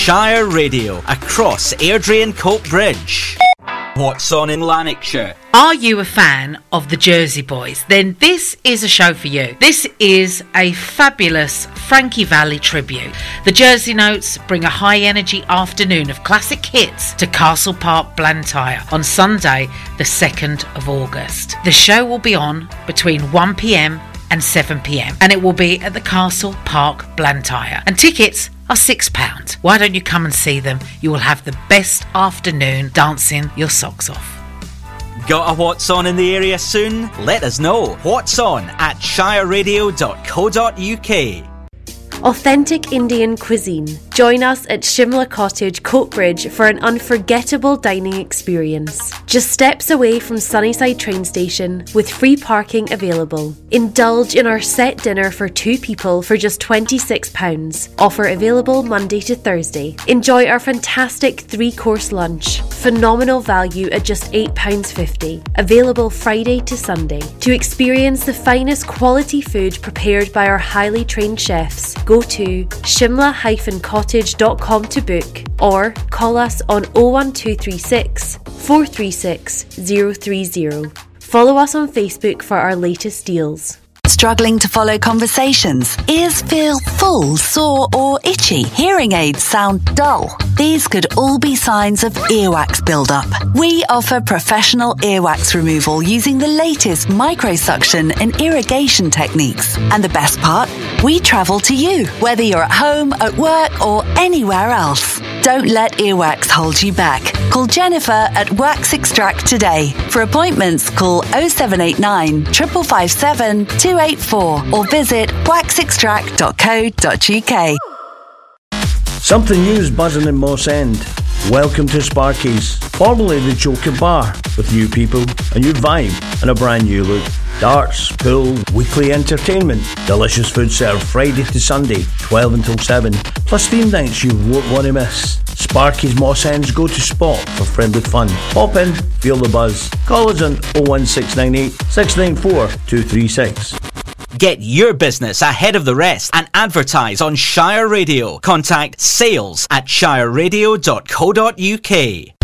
Shire Radio across Airdrie and Cope Bridge. What's on in Lanarkshire? Are you a fan of the Jersey Boys? Then this is a show for you. This is a fabulous Frankie Valli tribute. The Jersey Notes bring a high-energy afternoon of classic hits to Castle Park, Blantyre on Sunday, the 2nd of August. The show will be on between 1 p.m. and 7 p.m. and it will be at the Castle Park, Blantyre. And tickets are £6. Why don't you come and see them? You will have the best afternoon dancing your socks off. Got a What's On in the area soon? Let us know. What's On at shireradio.co.uk. Authentic Indian cuisine. Join us at Shimla Cottage, Coatbridge for an unforgettable dining experience. Just steps away from Sunnyside train station with free parking available. Indulge in our set dinner for 2 people for just £26. Offer available Monday to Thursday. Enjoy our fantastic 3-course lunch. Phenomenal value at just £8.50. Available Friday to Sunday. To experience the finest quality food prepared by our highly trained chefs, go to shimla-cottage.com to book or call us on 01236 436 030. Follow us on Facebook for our latest deals. Struggling to follow conversations? Ears feel full, sore or itchy? Hearing aids sound dull? These could all be signs of earwax buildup. We offer professional earwax removal using the latest microsuction and irrigation techniques. And the best part? We travel to you, whether you're at home, at work or anywhere else. Don't let earwax hold you back. Call Jennifer at Wax Extract today. For appointments, call 0789 557 284 or visit waxextract.co.uk. Something new is buzzing in Moss End. Welcome to Sparky's, formerly the Joker Bar, with new people, a new vibe and a brand new look. Darts, pool, weekly entertainment, delicious food served Friday to Sunday, 12 until 7, plus theme nights you won't want to miss. Sparky's Moss End's go-to spot for friendly fun. Pop in, feel the buzz. Call us on 01698 694 236. Get your business ahead of the rest and advertise on Shire Radio. Contact sales@shireradio.co.uk.